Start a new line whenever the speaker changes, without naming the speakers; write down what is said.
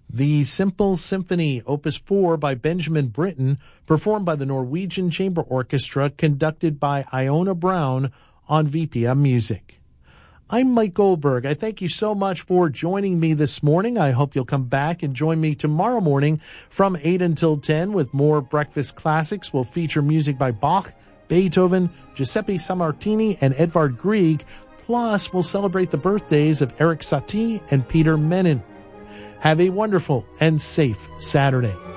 The Simple Symphony, Opus 4 by Benjamin Britten, performed by the Norwegian Chamber Orchestra, conducted by Iona Brown on VPM Music. I'm Mike Goldberg. I thank you so much for joining me this morning. I hope you'll come back and join me tomorrow morning from 8 until 10 with more Breakfast Classics. We'll feature music by Bach, Beethoven, Giuseppe Sammartini, and Edvard Grieg. Plus, we'll celebrate the birthdays of Erik Satie and Peter Menon. Have a wonderful and safe Saturday.